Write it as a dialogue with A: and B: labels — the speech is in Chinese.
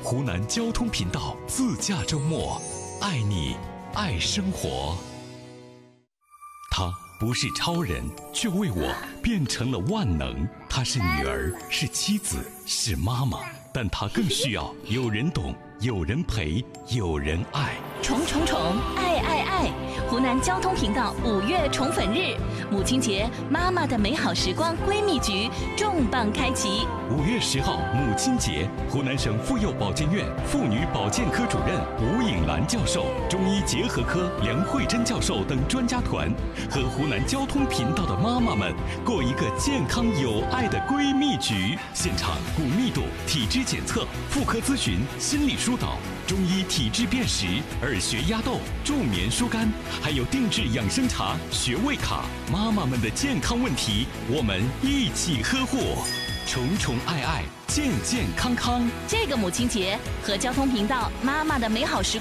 A: 湖南交通频道自驾周末，爱你，爱生活。他不是超人，却为我变成了万能。他是女儿，是妻子，是妈妈，但他更需要有人懂，有人陪，有人爱。
B: 宠宠宠，爱爱爱！湖南交通频道5月宠粉日，母亲节，妈妈的美好时光闺蜜局重磅开启。
A: 5月10号母亲节，湖南省妇幼保健院妇女保健科主任吴颖兰教授、中医结合科梁慧珍教授等专家团，和湖南交通频道的妈妈们过一个健康有爱的闺蜜局。现场骨密度、体质检测、妇科咨询、心理疏导、中医体质辨识、耳穴压豆、助眠疏肝，还有定制养生茶、穴位卡。妈妈们的健康问题，我们一起呵护。宠宠爱爱，健健康康。
B: 这个母亲节和交通频道妈妈的美好时